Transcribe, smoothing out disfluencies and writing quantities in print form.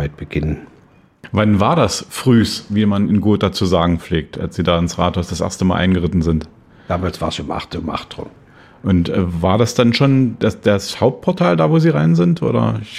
Arbeit beginnen. Wann war das frühs, wie man in Gotha zu sagen pflegt, als Sie da ins Rathaus das erste Mal eingeritten sind? Damals war es um 8 rum. Und war das dann schon das Hauptportal da, wo Sie rein sind? Oder?